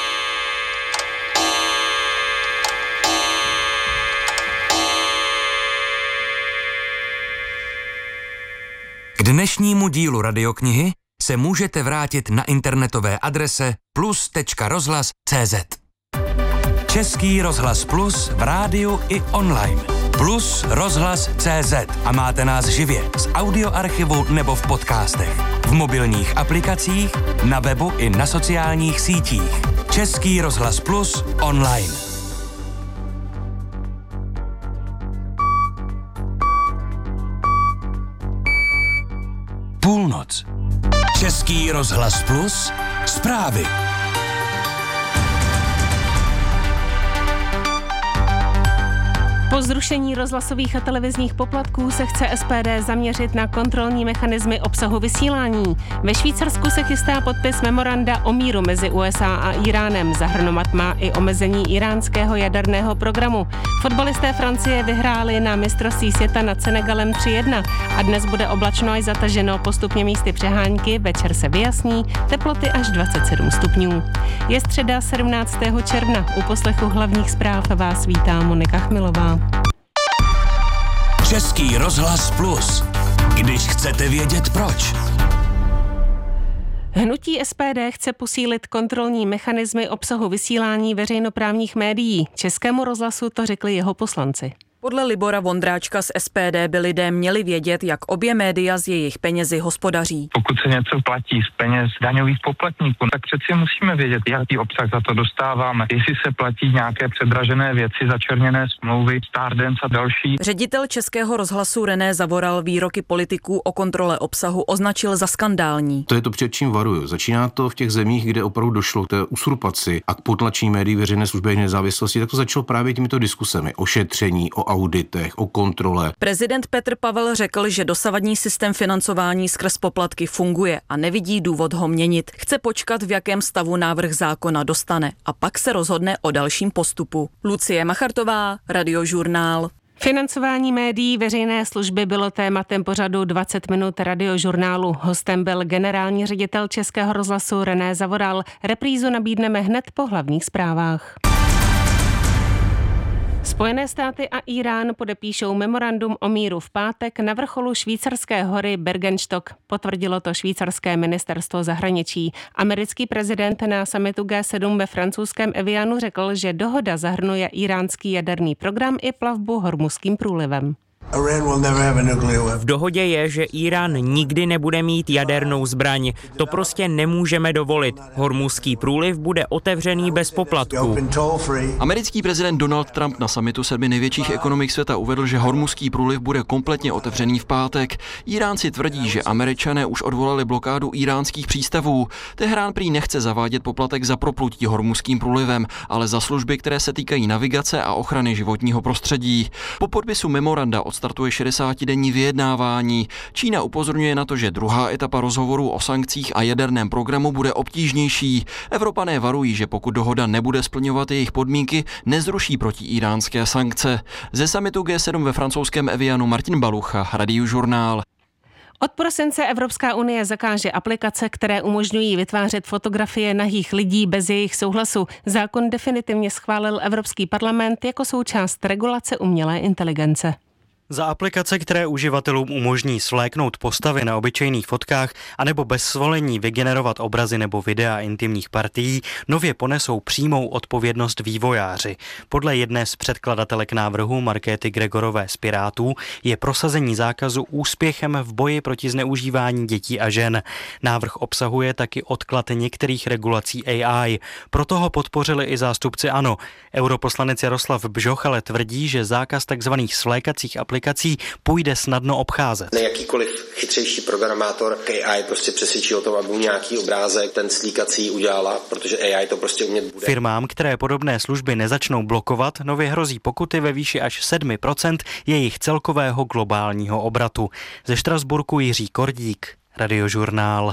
K dnešnímu dílu radioknihy se můžete vrátit na internetové adrese plus tečka rozhlas tečka cé zet. Český rozhlas Plus v rádiu i online. Plus rozhlas tečka cé zet a máte nás živě z audioarchivu nebo v podcastech, v mobilních aplikacích, na webu i na sociálních sítích. Český rozhlas Plus online. Půlnoc. Český rozhlas Plus zprávy. Po zrušení rozhlasových a televizních poplatků se chce es pé dé zaměřit na kontrolní mechanismy obsahu vysílání. Ve Švýcarsku se chystá podpis memoranda o míru mezi U S A a Íránem. Zahrnovat má i omezení íránského jaderného programu. Fotbalisté Francie vyhráli na mistrovství světa nad Senegalem tři jedna a dnes bude oblačno až zataženo, postupně místy přehánky, večer se vyjasní, teploty až dvacet sedm stupňů. Je středa sedmnáctého června, u poslechu hlavních zpráv vás vítá Monika Chmilová. Český rozhlas Plus. Když chcete vědět proč. Hnutí es pé dé chce posílit kontrolní mechanismy obsahu vysílání veřejnoprávních médií. Českému rozhlasu to řekli jeho poslanci. Podle Libora Vondráčka z es pé dé by lidé měli vědět, jak obě média z jejich penězi hospodaří. Pokud se něco platí z peněz daňových poplatníků, tak přeci musíme vědět, jaký obsah za to dostáváme. Jestli se platí nějaké předražené věci, začerněné smlouvy, Stardance a další. Ředitel Českého rozhlasu René Zavoral výroky politiků o kontrole obsahu označil za skandální. To je to, před čím varuju. Začíná to v těch zemích, kde opravdu došlo k té usurpaci a k potlačení médií veřejné služby nezávislosti, tak to začalo právě těmito diskusemi o šetření, o auditech, o kontrole. Prezident Petr Pavel řekl, že dosavadní systém financování skrz poplatky funguje a nevidí důvod ho měnit. Chce počkat, v jakém stavu návrh zákona dostane a pak se rozhodne o dalším postupu. Lucie Machartová, Radiožurnál. Financování médií veřejné služby bylo tématem pořadu dvacet minut Radiožurnálu. Hostem byl generální ředitel Českého rozhlasu René Zavoral. Reprízu nabídneme hned po hlavních zprávách. Spojené státy a Írán podepíšou memorandum o míru v pátek na vrcholu švýcarské hory Bergenstock. Potvrdilo to švýcarské ministerstvo zahraničí. Americký prezident na summitu G sedm ve francouzském Evianu řekl, že dohoda zahrnuje íránský jaderný program i plavbu Hormuzským průlivem. V dohodě je, že Irán nikdy nebude mít jadernou zbraň. To prostě nemůžeme dovolit. Hormuzský průliv bude otevřený bez poplatků. Americký prezident Donald Trump na summitu sedmi největších ekonomik světa uvedl, že Hormuzský průliv bude kompletně otevřený v pátek. Iránci tvrdí, že Američané už odvolali blokádu iránských přístavů. Teherán prý nechce zavádět poplatek za proplutí Hormuzským průlivem, ale za služby, které se týkají navigace a ochrany životního prostředí. Po podpisu memoranda odstartuje šedesátidenní vyjednávání. Čína upozorňuje na to, že druhá etapa rozhovorů o sankcích a jaderném programu bude obtížnější. Evropané varují, že pokud dohoda nebude splňovat jejich podmínky, nezruší protiíránské sankce. Ze summitu G sedm ve francouzském Evianu Martin Balucha, Radiožurnál. Od prosince Evropská unie zakáže aplikace, které umožňují vytvářet fotografie nahých lidí bez jejich souhlasu. Zákon definitivně schválil Evropský parlament jako součást regulace umělé inteligence. Za aplikace, které uživatelům umožní svléknout postavy na obyčejných fotkách anebo bez svolení vygenerovat obrazy nebo videa intimních partií, nově ponesou přímou odpovědnost vývojáři. Podle jedné z předkladatelek návrhu Markéty Gregorové z Pirátů je prosazení zákazu úspěchem v boji proti zneužívání dětí a žen. Návrh obsahuje taky odklad některých regulací A I. Proto ho podpořili i zástupci ANO. Europoslanec Jaroslav Bžoch ale tvrdí, že zákaz tzv. Svlékacích aplikací půjde snadno obcházet. Jakýkoliv chytřejší programátor A I prostě přesvědčí o tom, aby mu nějaký obrázek ten slíkací udělala, protože A I to prostě umět bude. Firmám, které podobné služby nezačnou blokovat, nově hrozí pokuty ve výši až sedm procent jejich celkového globálního obratu. Ze Štrasburku Jiří Kordík, Radiožurnál.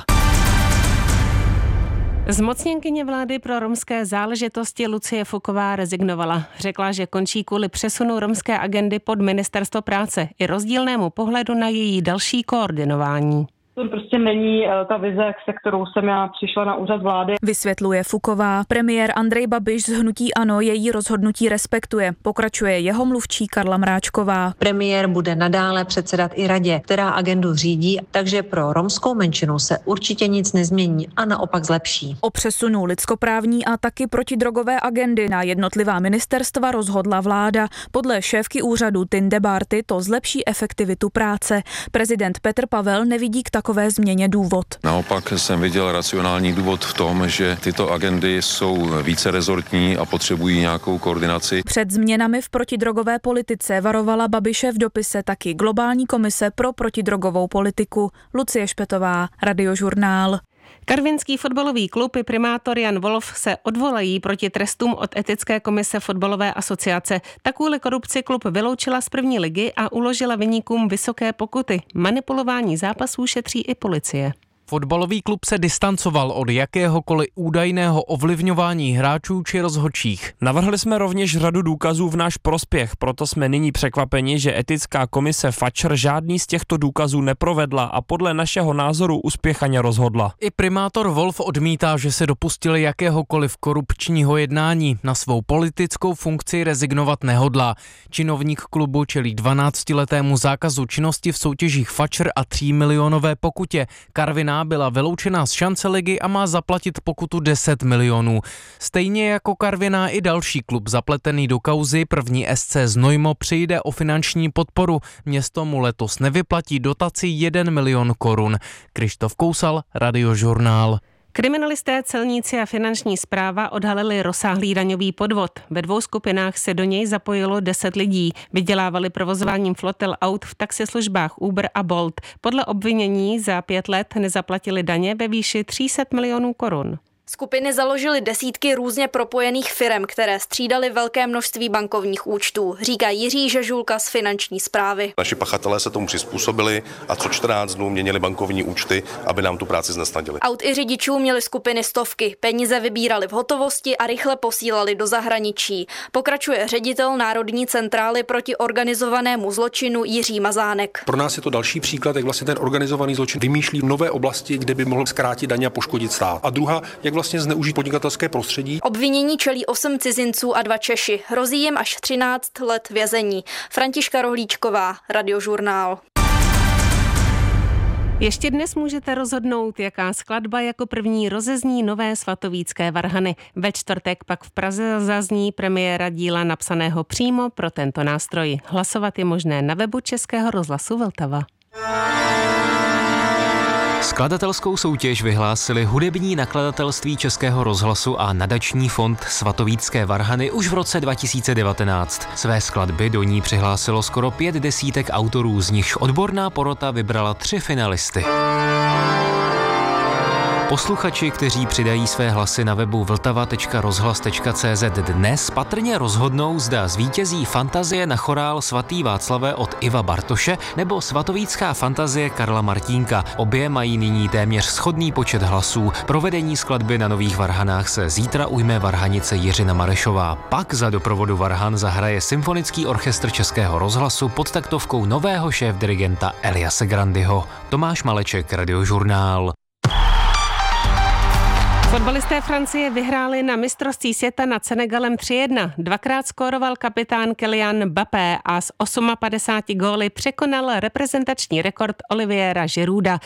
Zmocněnkyně vlády pro romské záležitosti Lucie Fuková rezignovala. Řekla, že končí kvůli přesunu romské agendy pod Ministerstvo práce i rozdílnému pohledu na její další koordinování. To prostě není ta vize, se kterou jsem já přišla na úřad vlády. Vysvětluje Fuková. Premiér Andrej Babiš z hnutí ANO její rozhodnutí respektuje. Pokračuje jeho mluvčí Karla Mráčková. Premiér bude nadále předsedat i radě, která agendu řídí, takže pro romskou menšinu se určitě nic nezmění a naopak zlepší. O přesunu lidskoprávní a taky protidrogové agendy na jednotlivá ministerstva rozhodla vláda. Podle šéfky úřadu Tinde Barty to zlepší efektivitu práce. Prezident Petr Pavel nevidí k takové změně důvod. Naopak jsem viděl racionální důvod v tom, že tyto agendy jsou více rezortní a potřebují nějakou koordinaci. Před změnami v protidrogové politice varovala Babiše v dopise taky Globální komise pro protidrogovou politiku. Lucie Špetová, Radiožurnál. Karvinský fotbalový klub i primátor Jan Wolf se odvolají proti trestům od Etické komise fotbalové asociace. Tak kvůli korupci klub vyloučila z první ligy a uložila viníkům vysoké pokuty. Manipulování zápasů šetří i policie. Fotbalový klub se distancoval od jakéhokoliv údajného ovlivňování hráčů či rozhodčích. Navrhli jsme rovněž řadu důkazů v náš prospěch, proto jsme nyní překvapeni, že etická komise Fatcher žádný z těchto důkazů neprovedla a podle našeho názoru uspěchaně rozhodla. I primátor Wolf odmítá, že se dopustili jakéhokoliv korupčního jednání. Na svou politickou funkci rezignovat nehodlá. Činovník klubu čelí dvanáctiletému zákazu činnosti v soutěžích Fatcher a třímilionové pokutě. Karviná byla vyloučená z šance ligy a má zaplatit pokutu deset milionů. Stejně jako Karviná i další klub zapletený do kauzy první S C Znojmo přijde o finanční podporu. Město mu letos nevyplatí dotaci jeden milion korun. Krištof Kousal, Radiožurnál. Kriminalisté, celníci a finanční správa odhalili rozsáhlý daňový podvod. Ve dvou skupinách se do něj zapojilo deset lidí. Vydělávali provozováním flotil aut v taxislužbách Uber a Bolt. Podle obvinění za pět let nezaplatili daně ve výši tři sta milionů korun. Skupiny založily desítky různě propojených firem, které střídaly velké množství bankovních účtů, říká Jiří Žežulka z finanční správy. Naši pachatelé se tomu přizpůsobili a co čtrnáct dnů měnili bankovní účty, aby nám tu práci znesnadili. Aut i řidičů měli skupiny stovky, peníze vybírali v hotovosti a rychle posílali do zahraničí. Pokračuje ředitel Národní centrály proti organizovanému zločinu Jiří Mazánek. Pro nás je to další příklad, jak vlastně ten organizovaný zločin vymýšlí nové oblasti, kde by mohl zkrátit daně a poškodit stát. A druhá, jak vlastně zneužít podnikatelské prostředí. Obvinění čelí osm cizinců a dva Češi. Hrozí jim až třináct let vězení. Františka Rohlíčková, Radiožurnál. Ještě dnes můžete rozhodnout, jaká skladba jako první rozezní nové svatovícké varhany. Ve čtvrtek pak v Praze zazní premiéra díla napsaného přímo pro tento nástroj. Hlasovat je možné na webu Českého rozhlasu Vltava. Skladatelskou soutěž vyhlásili hudební nakladatelství Českého rozhlasu a nadační fond Svatovícké varhany už v roce dva tisíce devatenáct. Své skladby do ní přihlásilo skoro pět desítek autorů, z nichž odborná porota vybrala tři finalisty. Posluchači, kteří přidají své hlasy na webu vltava tečka rozhlas tečka cé zet dnes, patrně rozhodnou, zda zvítězí Fantazie na chorál Svatý Václavé od Iva Bartoše nebo Svatovícká fantazie Karla Martínka. Obě mají nyní téměř shodný počet hlasů. Provedení skladby na nových varhanách se zítra ujme varhanice Jiřina Marešová. Pak za doprovodu varhan zahraje Symfonický orchestr Českého rozhlasu pod taktovkou nového šéfdirigenta Eliase Grandyho. Tomáš Maleček, Radiožurnál. Fotbalisté Francie vyhráli na mistrovství světa nad Senegalem tři jedna. Dvakrát skóroval kapitán Kylian Mbappé a s padesáti osmi góly překonal reprezentační rekord Oliviera Girouda.